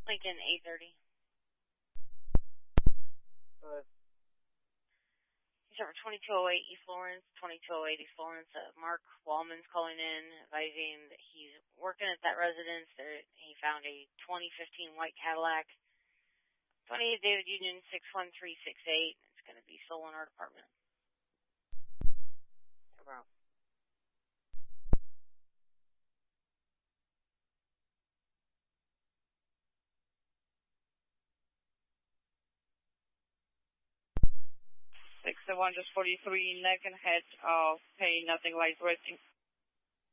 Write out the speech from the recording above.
Lincoln 830. He's over 2208 East Lawrence, 2208 East Lawrence. Mark Wallman's calling in, advising that he's working at that residence. He found a 2015 white Cadillac, 28 David Union 61368. It's going to be stolen our department. No problem. Six one just 43 neck and head of pay nothing like waiting.